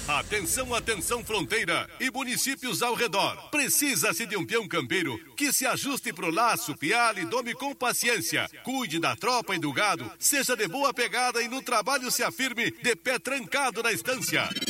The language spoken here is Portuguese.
Atenção, atenção, fronteira e municípios ao redor. Precisa-se de um peão campeiro que se ajuste pro laço, piale e dome com paciência. Cuide da tropa e do gado, seja de boa pegada e no trabalho se afirme de pé trancado na estância.